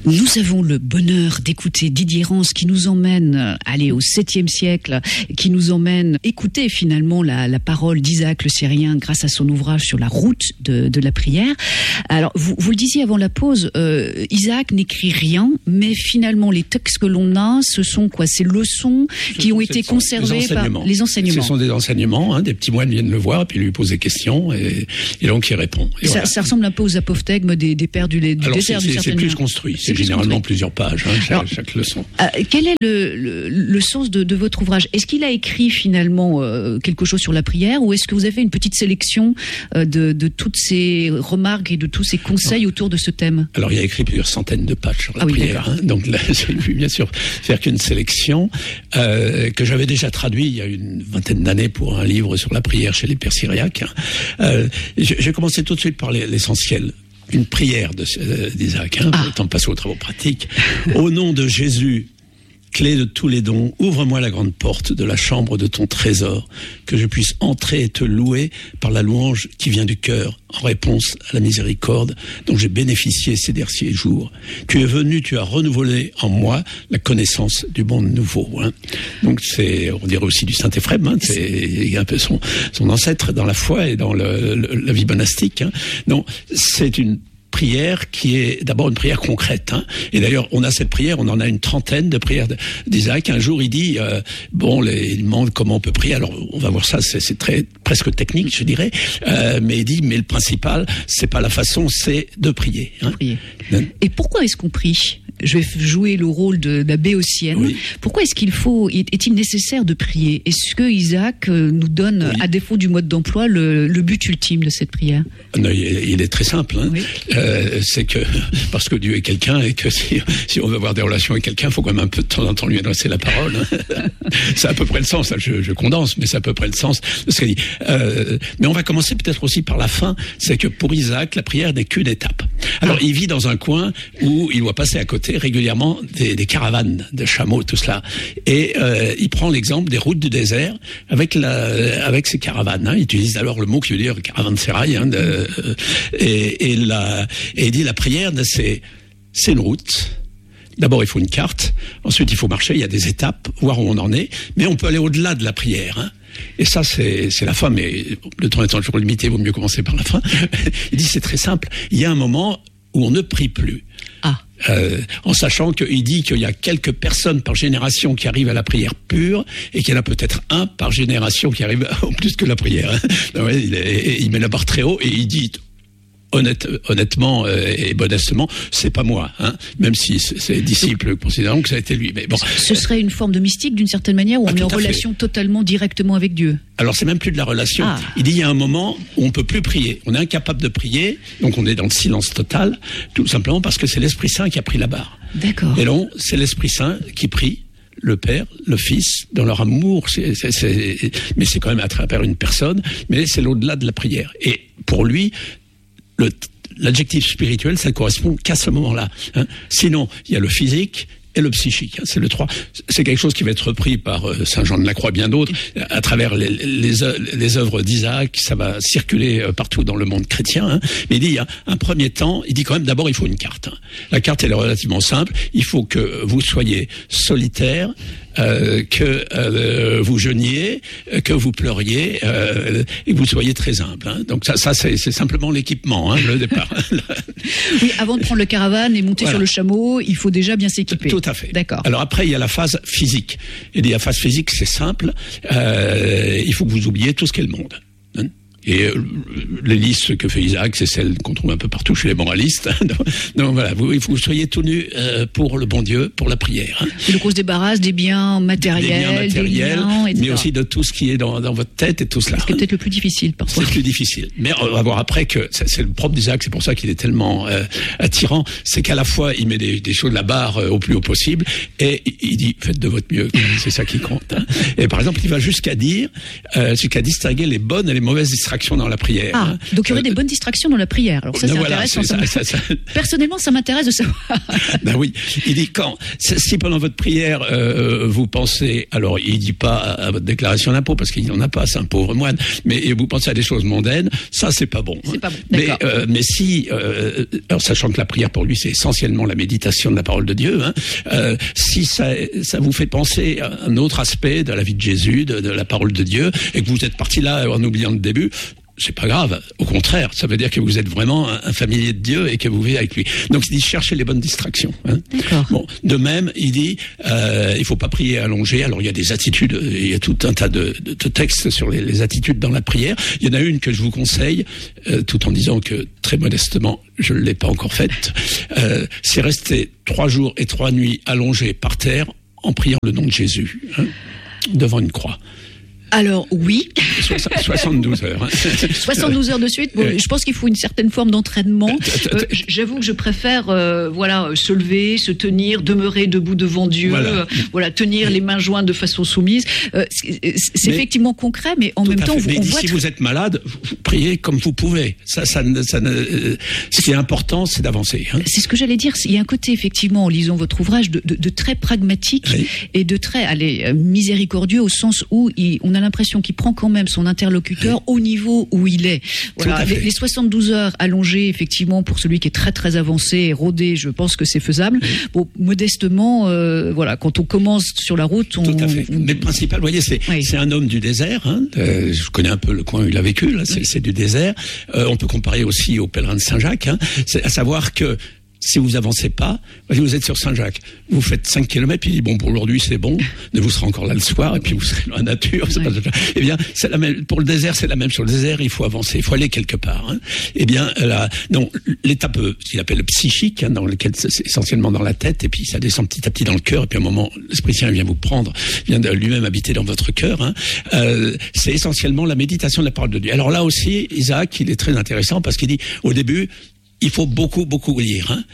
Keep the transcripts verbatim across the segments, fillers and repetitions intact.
Nous avons le bonheur d'écouter Didier Rance qui nous emmène, aller au septième siècle, qui nous emmène écouter finalement la, la parole d'Isaac le Syrien grâce à son ouvrage sur la route de, de la prière. Alors, vous, vous le disiez avant la pause, euh, Isaac n'écrit rien, mais finalement les textes que l'on a, ce sont quoi? Ces leçons qui ont été conservées par les enseignements. Ce sont des enseignements, hein, des petits moines viennent le voir et puis lui posent des questions et, et donc il répond. Et ça, voilà. ça ressemble un peu aux apophthegmes des, des pères du, du Alors, désert d'une certaine manière. C'est plus construit, c'est généralement plusieurs pages, hein, chaque, Alors, chaque leçon. Euh, quel est le, le, le sens de, de votre ouvrage? Est-ce qu'il a écrit finalement euh, quelque chose sur la prière, ou est-ce que vous avez une petite sélection euh, de, de toutes ces remarques et de tous ces conseils autour de ce thème? Alors il a écrit plusieurs centaines de pages sur la ah, oui, prière, hein, donc là j'ai pu bien sûr faire qu'une sélection euh, que j'avais déjà traduit il y a une vingtaine d'années pour un livre sur la prière chez les Pères syriaques. Hein. Euh, j'ai commencé tout de suite par l'essentiel. Une prière d'Isaac, hein, ah. Temps de passer aux travaux pratiques. Au nom de Jésus, clé de tous les dons, ouvre-moi la grande porte de la chambre de ton trésor, que je puisse entrer et te louer par la louange qui vient du cœur, en réponse à la miséricorde dont j'ai bénéficié ces derniers jours. Tu es venu, tu as renouvelé en moi la connaissance du monde nouveau. Hein. Donc c'est, on dirait aussi du Saint-Éphrem, hein, c'est un peu son, son ancêtre dans la foi et dans le, le, la vie monastique. Hein. Donc c'est une prière qui est d'abord une prière concrète. Hein. Et d'ailleurs, on a cette prière, on en a une trentaine de prières d'Isaac. Un jour, il dit, euh, bon, les, il demande comment on peut prier. Alors, on va voir ça, c'est très presque technique, je dirais. Euh, mais il dit, mais le principal, c'est pas la façon, c'est de prier. Hein. prier. Et pourquoi est-ce qu'on prie ? Je vais jouer le rôle de la béotienne. Oui. Pourquoi est-ce qu'il faut, est-il nécessaire de prier? Est-ce que Isaac nous donne, oui. à défaut du mode d'emploi, le, le but ultime de cette prière? Non, il est très simple. Hein. Oui. Euh, c'est que parce que Dieu est quelqu'un et que si, si on veut avoir des relations avec quelqu'un, il faut quand même un peu de temps en temps lui adresser la parole. Hein. C'est à peu près le sens. Là, je, je condense, mais c'est à peu près le sens de ce qu'il dit. Euh, mais on va commencer peut-être aussi par la fin. C'est que pour Isaac, la prière n'est qu'une étape. Alors, ah. il vit dans un coin où il doit passer à côté régulièrement des, des caravanes de chameaux, tout cela. Et euh, il prend l'exemple des routes du désert avec la, avec ces caravanes. Hein. Il utilise alors le mot qui veut dire caravansérail. Hein, de, et, et, la, et il dit la prière, c'est c'est une route. D'abord, il faut une carte. Ensuite, il faut marcher. Il y a des étapes, voir où on en est. Mais on peut aller au-delà de la prière. Hein. Et ça, c'est la fin. Mais le temps étant toujours limité, il vaut mieux commencer par la fin. Il dit c'est très simple. Il y a un moment où on ne prie plus. Ah. Euh, en sachant qu'il dit qu'il y a quelques personnes par génération qui arrivent à la prière pure et qu'il y en a peut-être un par génération qui arrive au plus que la prière. Hein. Ouais, il, est, il met la barre très haut et il dit honnête, honnêtement euh, et modestement, c'est pas moi, hein, même si ses disciples considèrent que ça a été lui. Mais bon, ce serait une forme de mystique d'une certaine manière où ah, on est en relation fait. totalement directement avec Dieu. Alors c'est même plus de la relation. Ah. Il dit il y a un moment où on peut plus prier, on est incapable de prier, donc on est dans le silence total, tout simplement parce que c'est l'Esprit Saint qui a pris la barre. D'accord. Et donc c'est l'Esprit Saint qui prie. Le Père, le Fils, dans leur amour, c'est, c'est, c'est, mais c'est quand même à travers une personne, mais c'est l'au-delà de la prière. Et pour lui, le, l'adjectif spirituel, ça ne correspond qu'à ce moment-là. Hein. Sinon, il y a le physique et le psychique. Hein. C'est le trois. C'est quelque chose qui va être repris par euh, Saint Jean de la Croix, bien d'autres, à travers les, les, les œuvres d'Isaac. Ça va circuler euh, partout dans le monde chrétien. Hein. Mais il dit, il y a un premier temps, il dit quand même, d'abord, il faut une carte. Hein. La carte, elle est relativement simple. Il faut que vous soyez solitaire, Euh, que euh, vous jeûniez, que vous pleuriez euh, et que vous soyez très humble. Hein. Donc ça, ça c'est simplement l'équipement, hein, le départ. Oui, avant de prendre le caravane et monter voilà. sur le chameau, il faut déjà bien s'équiper. Tout à fait. D'accord. Alors après, il y a la phase physique. Et la phase physique, c'est simple. Euh, il faut que vous oubliez tout ce qu'est le monde. Hein. Et euh, les listes que fait Isaac, c'est celles qu'on trouve un peu partout chez les moralistes. donc, donc voilà, vous, il faut que vous soyez tout nus euh, pour le bon Dieu, pour la prière. Hein. Et donc on se débarrasse des biens matériels, des, biens matériels, des liens, et cetera. Mais aussi de tout ce qui est dans, dans votre tête et tout cela. C'est peut-être le plus difficile parfois. C'est le plus difficile. Mais on va voir après que c'est le propre d'Isaac, c'est pour ça qu'il est tellement euh, attirant, c'est qu'à la fois il met des, des choses de la barre euh, au plus haut possible et il dit faites de votre mieux. C'est ça qui compte. Hein. Et par exemple, il va jusqu'à dire, euh, jusqu'à distinguer les bonnes et les mauvaises Israélites. distractions dans la prière. Ah, hein. donc il y aurait euh, des bonnes distractions dans la prière. Alors ça, c'est voilà, intéressant. c'est Ça ça, ça, ça. Personnellement, ça m'intéresse de savoir. Ben oui, il dit quand, si pendant votre prière euh, vous pensez, alors il dit pas à, à votre déclaration d'impôt parce qu'il n'en a pas, c'est un pauvre moine, mais vous pensez à des choses mondaines, ça c'est pas bon. C'est pas bon. Mais, D'accord. euh, mais si, euh, alors sachant que la prière pour lui c'est essentiellement la méditation de la parole de Dieu, hein, euh, si ça, ça vous fait penser à un autre aspect de la vie de Jésus, de, de la parole de Dieu, et que vous êtes parti là en oubliant le début, c'est pas grave. Au contraire, ça veut dire que vous êtes vraiment un, un familier de Dieu et que vous vivez avec lui. Donc il dit cherchez les bonnes distractions. Hein. D'accord. Bon, de même, il dit euh, il faut pas prier allongé. Alors il y a des attitudes, il y a tout un tas de, de, de textes sur les, les attitudes dans la prière. Il y en a une que je vous conseille, euh, tout en disant que très modestement, je ne l'ai pas encore faite. Euh, c'est rester trois jours et trois nuits allongés par terre en priant le nom de Jésus hein, devant une croix. Alors oui. soixante-douze heures. Hein. soixante-douze heures de suite. Bon, je pense qu'il faut une certaine forme d'entraînement. Euh, J'avoue que je préfère, euh, voilà, se lever, se tenir, demeurer debout devant Dieu, voilà, euh, voilà tenir les mains jointes de façon soumise. Euh, c'est effectivement concret, mais en même temps, mais on si voit. Si vous êtes malade, vous priez comme vous pouvez. Ça, ça, ça, euh, ce qui est important, c'est d'avancer. Hein. C'est ce que j'allais dire. Il y a un côté effectivement, en lisant votre ouvrage, de, de, de très pragmatique oui. et de très, allez, miséricordieux au sens où il, on a l'impression qu'il prend quand même son interlocuteur oui. au niveau où il est. Voilà. Les, les soixante-douze heures allongées, effectivement, pour celui qui est très très avancé et rodé, je pense que c'est faisable. Oui. Bon, modestement, euh, voilà, quand on commence sur la route, on... Tout à fait. Mais le principal, vous voyez, c'est oui. un homme du désert. Hein. Euh, je connais un peu le coin où il a vécu, là, c'est oui. du désert. Euh, on peut comparer aussi au pèlerin de Saint-Jacques. Hein. C'est à savoir que si vous avancez pas, vous êtes sur Saint-Jacques, vous faites cinq kilomètres, puis il dit bon pour aujourd'hui c'est bon, mais vous serez encore là le soir, et puis vous serez dans la nature. Ouais. Pas... Eh bien, c'est la même. Pour le désert, c'est la même chose. Le désert, il faut avancer, il faut aller quelque part. Hein. Eh bien, là, non, l'étape qu'il appelle le psychique, hein, dans lequel c'est essentiellement dans la tête, et puis ça descend petit à petit dans le cœur, et puis à un moment, l'Esprit Saint vient vous prendre, vient de lui-même habiter dans votre cœur. Hein. Euh, c'est essentiellement la méditation de la parole de Dieu. Alors là aussi, Isaac, il est très intéressant parce qu'il dit au début. Il faut beaucoup, beaucoup lire. Hein.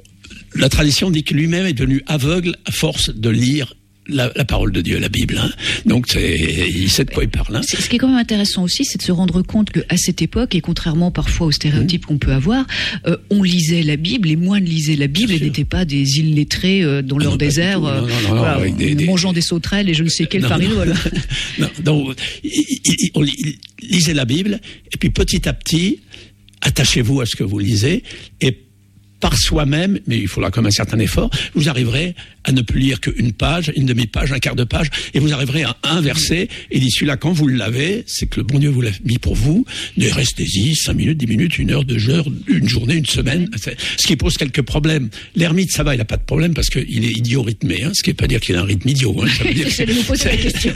La tradition dit que lui-même est devenu aveugle à force de lire la, la parole de Dieu, la Bible. Hein. Donc, il sait de quoi il parle. Hein. Ce qui est quand même intéressant aussi, c'est de se rendre compte qu'à cette époque, et contrairement parfois aux stéréotypes mmh. qu'on peut avoir, euh, on lisait la Bible, les moines lisaient la Bible et n'étaient pas des illettrés euh, dans ah leur non, désert, euh, non, non, non, voilà, non, des, mangeant des, des sauterelles et je ne sais quelle farine. Non, donc, il, il, on lisait la Bible, et puis petit à petit, attachez-vous à ce que vous lisez, et par soi-même, mais il faudra quand même un certain effort, vous arriverez à ne plus lire qu'une page, une demi-page, un quart de page, et vous arriverez à un verset, et d'ici là, quand vous l'avez, c'est que le bon Dieu vous l'a mis pour vous, ne restez-y cinq minutes, dix minutes, une heure, deux heures, une journée, une semaine, ce qui pose quelques problèmes. L'ermite, ça va, il n'a pas de problème, parce qu'il est idiot rythmé, hein, ce qui ne veut pas dire qu'il a un rythme idiot. Hein, ça veut dire J'allais vous poser la question.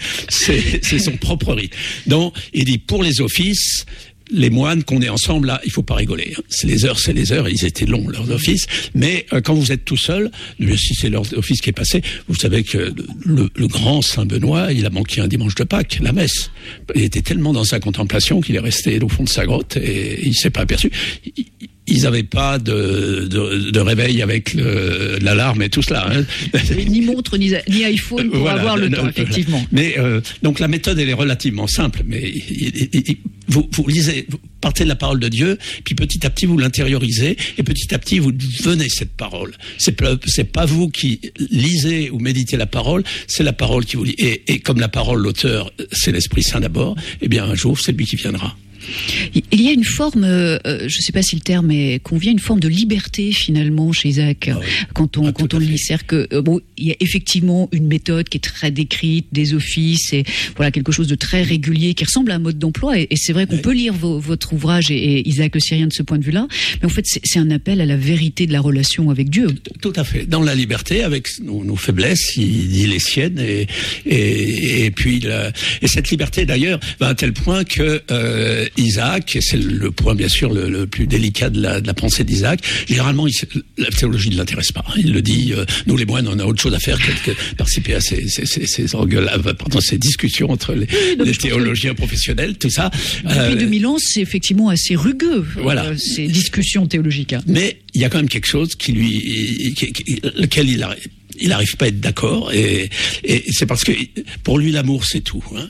C'est son propre rythme. Donc, il dit, pour les offices, les moines qu'on est ensemble, là, il faut pas rigoler. Hein. C'est les heures, c'est les heures. Ils étaient longs, leurs offices. Mais euh, quand vous êtes tout seul, si c'est leur office qui est passé, vous savez que le, le grand Saint Benoît, il a manqué un dimanche de Pâques, la messe. Il était tellement dans sa contemplation qu'il est resté au fond de sa grotte et il s'est pas aperçu. Il, Ils n'avaient pas de, de, de réveil avec l'alarme et tout cela. Hein. Ni montre, ni, ni iPhone pour voilà, avoir le non, temps, effectivement. Mais euh, donc la méthode, elle est relativement simple. Mais il, il, il, vous, vous lisez, vous partez de la parole de Dieu, puis petit à petit vous l'intériorisez, et petit à petit vous devenez cette parole. C'est c'est pas vous qui lisez ou méditez la parole, c'est la parole qui vous lit. Et, et comme la parole, l'auteur, c'est l'Esprit Saint d'abord. Eh bien un jour, c'est lui qui viendra. Il y a une forme, euh, je ne sais pas si le terme est, convient, une forme de liberté finalement chez Isaac ah oui. quand on ah, quand on le lit. C'est-à-dire que euh, bon, il y a effectivement une méthode qui est très décrite, des offices et voilà quelque chose de très régulier qui ressemble à un mode d'emploi. Et, et c'est vrai qu'on oui. peut lire vo, votre ouvrage et, et Isaac le Syrien de ce point de vue-là, mais en fait c'est un appel à la vérité de la relation avec Dieu. Tout à fait. Dans la liberté, avec nos, nos faiblesses, il dit les siennes et et, et puis la, et cette liberté d'ailleurs va à tel point que euh, Isaac, et c'est le point bien sûr le, le plus délicat de la, de la pensée d'Isaac, généralement il, la théologie ne l'intéresse pas. Il le dit, euh, nous les moines on a autre chose à faire que, que participer à ces, ces, ces, ces, engueulaves, pardon, ces discussions entre les, oui, les théologiens que... professionnels, tout ça. Depuis euh, deux mille ans, c'est effectivement assez rugueux, voilà. euh, ces discussions théologiques. Hein. Mais il y a quand même quelque chose qui lui, qui, qui, lequel il a... il n'arrive pas à être d'accord et, et c'est parce que pour lui l'amour c'est tout. Hein.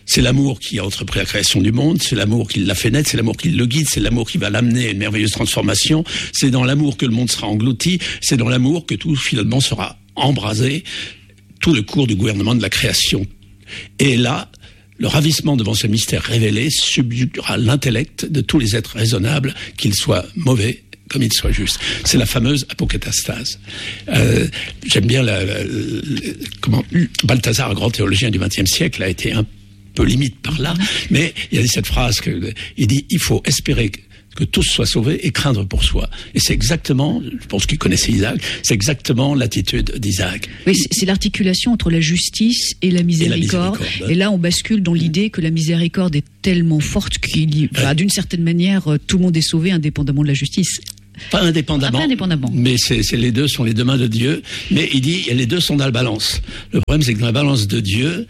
C'est l'amour qui a entrepris la création du monde, c'est l'amour qui l'a fait naître, c'est l'amour qui le guide, c'est l'amour qui va l'amener à une merveilleuse transformation, c'est dans l'amour que le monde sera englouti, c'est dans l'amour que tout finalement sera embrasé, tout le cours du gouvernement de la création. Et là, le ravissement devant ce mystère révélé subjuguera l'intellect de tous les êtres raisonnables, qu'ils soient mauvais comme ils soient justes. C'est la fameuse apocatastase. Euh, j'aime bien la, la, la, comment Balthazar, un grand théologien du vingtième siècle, a été un peu limite par là, mais il y a cette phrase que il dit: il faut espérer que tous soient sauvés et craindre pour soi. Et c'est exactement, je pense qu'il connaissait Isaac, c'est exactement l'attitude d'Isaac. Oui, c'est l'articulation entre la justice et la miséricorde. Et, la miséricorde. Et là, on bascule dans l'idée que la miséricorde est tellement forte qu'il, enfin, d'une certaine manière, tout le monde est sauvé indépendamment de la justice. Pas indépendamment, ah, pas indépendamment. mais c'est, c'est les deux sont les deux mains de Dieu. Mais il dit, les deux sont dans la balance. Le problème, c'est que dans la balance de Dieu,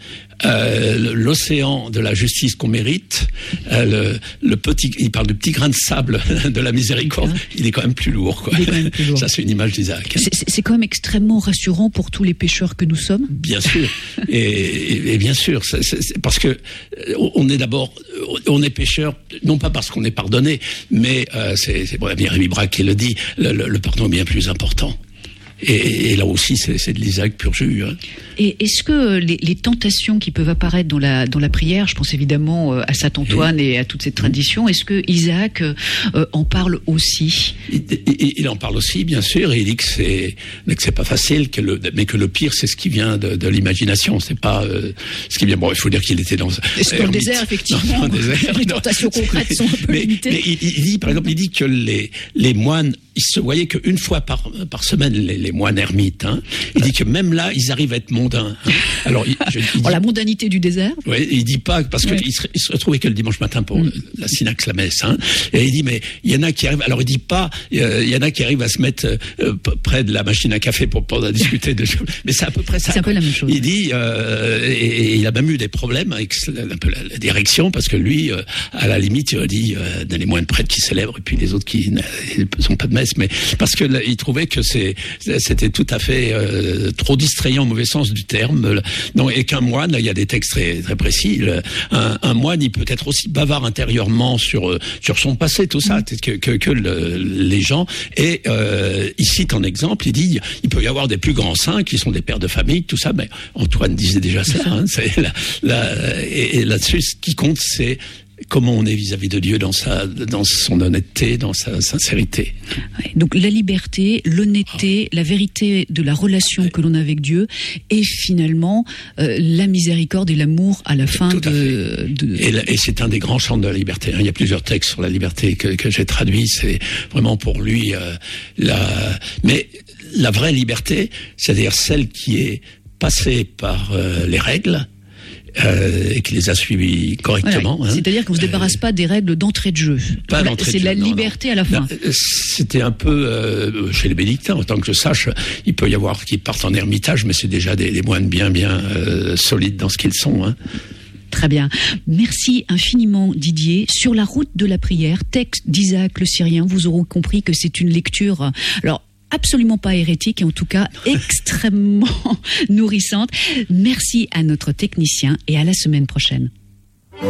euh, l'océan de la justice qu'on mérite, euh, le, le petit, il parle du petit grain de sable de la miséricorde, il est quand même plus lourd, quoi. Il est quand même plus lourd. Ça, c'est une image d'Isaac. C'est, c'est, c'est quand même extrêmement rassurant pour tous les pécheurs que nous sommes. Bien sûr, et, et, et bien sûr, c'est, c'est, c'est parce que on est d'abord, on est pécheur, non pas parce qu'on est pardonné, mais euh, c'est, c'est bon, bien Rémi Braque qui le dit, le, le, le pardon est bien plus important. Et, et là aussi, c'est, c'est de l'Isaac pur jus. Hein. Et est-ce que les, les tentations qui peuvent apparaître dans la dans la prière, je pense évidemment à saint Antoine et, et à toute cette tradition, est-ce que Isaac euh, en parle aussi? il, il, il en parle aussi, bien sûr, et il dit que c'est que c'est pas facile, que le, mais que le pire, c'est ce qui vient de, de l'imagination, c'est pas euh, ce qui vient. Bon, il faut dire qu'il était dans. Est-ce que le désert, effectivement, dans le désert, les tentations concrètes sont un peu mais, limitées. Mais il, il dit, par exemple, il dit que les les moines, ils se voyaient qu'une fois par par semaine, les, les moines ermites. Hein, il dit que même là, ils arrivent à être mondains. Hein. Alors, il, je, il dit, oh, la mondanité du désert. Oui, il dit pas parce que ouais. il, se, il se retrouvait que le dimanche matin pour mm. la synaxe, la messe. Hein, et il dit mais il y en a qui arrivent. Alors il dit pas, euh, il y en a qui arrivent à se mettre euh, près de la machine à café pour pour discuter de choses. Mais c'est à peu près ça. C'est un peu la même chose. Il dit euh, et, et il a même eu des problèmes avec un peu la, la direction parce que lui, euh, à la limite, il dit euh, dans les moins de prêtres qui célèbrent et puis les autres qui ne sont pas de messe, mais parce que là, il trouvait que c'est c'était tout à fait euh, trop distrayant au mauvais sens du terme. Non, et qu'un moine, là, il y a des textes très, très précis. Le, un, un moine, il peut être aussi bavard intérieurement sur sur son passé, tout ça, que que, que le, les gens. Et euh, il cite en exemple, il dit, il peut y avoir des plus grands saints qui sont des pères de famille, tout ça. Mais Antoine disait déjà ça. Hein, c'est la, la, et, et là-dessus, ce qui compte, c'est comment on est vis-à-vis de Dieu dans sa, dans son honnêteté, dans sa sincérité. Ouais, donc la liberté, l'honnêteté, oh. la vérité de la relation ouais. que l'on a avec Dieu, et finalement euh, la miséricorde et l'amour à la fin Tout de. de... Et, la, et c'est un des grands chants de la liberté. Il y a plusieurs textes sur la liberté que, que j'ai traduits. C'est vraiment pour lui euh, la. Mais la vraie liberté, c'est-à-dire celle qui est passée par euh, les règles. Euh, et qui les a suivis correctement. Voilà. Hein. C'est-à-dire qu'on ne se débarrasse euh, pas des règles d'entrée de jeu. Pas d'entrée c'est de la jeu, liberté non, non. à la fin. Là, c'était un peu euh, chez les bénédictins, autant que je sache, il peut y avoir qui partent en ermitage, mais c'est déjà des, des moines bien bien euh, solides dans ce qu'ils sont. Hein. Très bien. Merci infiniment Didier. Sur la route de la prière, texte d'Isaac le Syrien, vous aurez compris que c'est une lecture. Alors, absolument pas hérétique et en tout cas extrêmement nourrissante. Merci à notre technicien et à la semaine prochaine.